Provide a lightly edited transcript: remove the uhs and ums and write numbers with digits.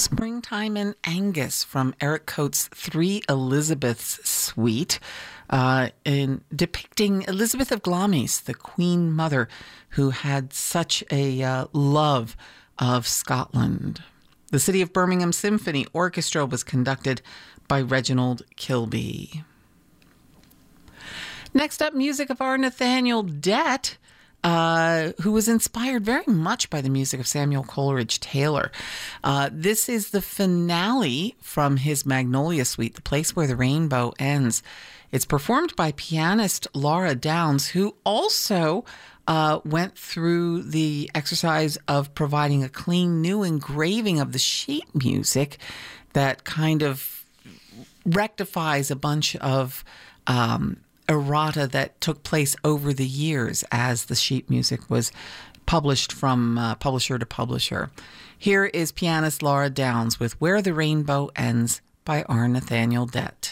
Springtime in Angus from Eric Coates' Three Elizabeths suite, in depicting Elizabeth of Glamis, the Queen Mother, who had such a love of Scotland. The City of Birmingham Symphony Orchestra was conducted by Reginald Kilby. Next up, music of our Nathaniel Dett, who was inspired very much by the music of Samuel Coleridge Taylor. This is the finale from his Magnolia Suite, The Place Where the Rainbow Ends. It's performed by pianist Laura Downs, who also went through the exercise of providing a clean new engraving of the sheet music that kind of rectifies a bunch of errata that took place over the years as the sheet music was published from publisher to publisher. Here is pianist Laura Downs with Where the Rainbow Ends by R. Nathaniel Dett.